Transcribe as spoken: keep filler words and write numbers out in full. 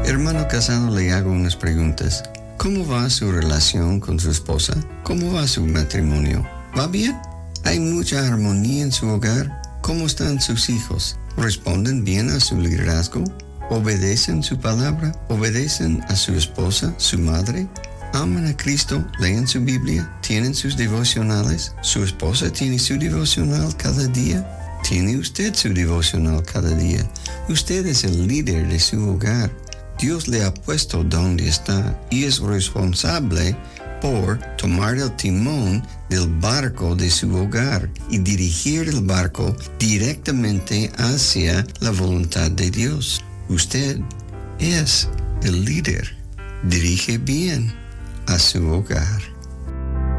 Hermano casado, le hago unas preguntas. ¿Cómo va su relación con su esposa? ¿Cómo va su matrimonio? ¿Va bien? ¿Hay mucha armonía en su hogar? ¿Cómo están sus hijos? ¿Responden bien a su liderazgo? ¿Obedecen su palabra? ¿Obedecen a su esposa, su madre? ¿Aman a Cristo? ¿Leen su Biblia? ¿Tienen sus devocionales? ¿Su esposa tiene su devocional cada día? ¿Tiene usted su devocional cada día? Usted es el líder de su hogar. Dios le ha puesto donde está y es responsable por tomar el timón del barco de su hogar y dirigir el barco directamente hacia la voluntad de Dios. Usted es el líder. Dirige bien a su hogar.